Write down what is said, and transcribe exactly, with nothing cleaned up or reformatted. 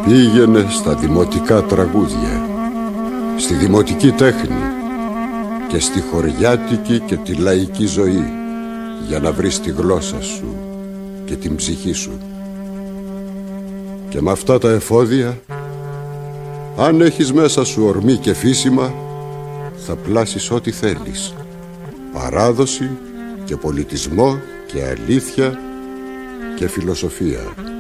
Πήγαινε στα δημοτικά τραγούδια, στη δημοτική τέχνη και στη χωριάτικη και τη λαϊκή ζωή, για να βρεις τη γλώσσα σου και την ψυχή σου. Και με αυτά τα εφόδια, αν έχεις μέσα σου ορμή και φύσιμα, θα πλάσεις ό,τι θέλεις. Παράδοση και πολιτισμό και αλήθεια και φιλοσοφία.